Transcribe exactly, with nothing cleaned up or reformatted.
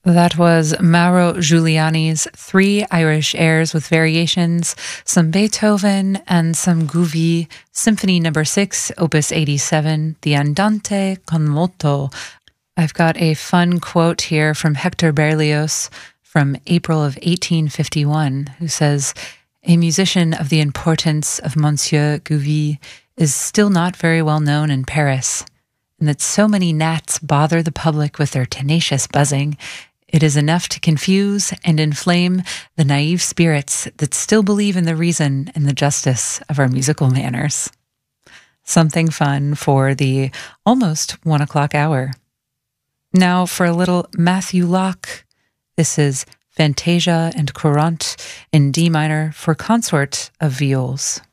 That was Mauro Giuliani's Three Irish Airs with Variations, some Beethoven, and some Gouvy, Symphony Number six, Opus eighty-seven, the Andante con moto. I've got a fun quote here from Hector Berlioz from April of eighteen fifty-one, who says, "A musician of the importance of Monsieur Gouvy is still not very well known in Paris, and that so many gnats bother the public with their tenacious buzzing, it is enough to confuse and inflame the naive spirits that still believe in the reason and the justice of our musical manners." Something fun for the almost one o'clock hour. Now for a little Matthew Locke. This is Fantasia and Courante in D minor for consort of viols.